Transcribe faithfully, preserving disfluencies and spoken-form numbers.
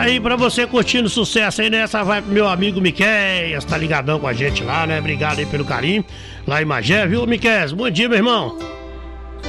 Aí pra você curtindo sucesso aí, né? Essa vai pro meu amigo Miqueias, tá ligadão com a gente lá, né? Obrigado aí pelo carinho, lá em Magé, viu, Miqueias? Bom dia, meu irmão.